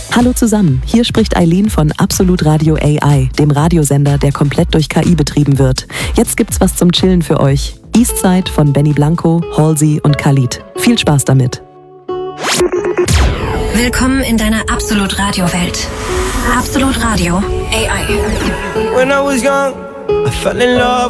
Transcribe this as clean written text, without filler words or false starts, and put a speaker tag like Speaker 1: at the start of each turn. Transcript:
Speaker 1: Hallo zusammen, hier spricht Eileen von Absolut Radio AI, dem Radiosender, der komplett durch KI betrieben wird. Jetzt gibt's was zum Chillen für euch. Eastside von Benny Blanco, Halsey und Khalid. Viel Spaß damit.
Speaker 2: Willkommen in deiner Absolut Radio Welt. Absolut Radio AI.
Speaker 3: When I was young, I fell in love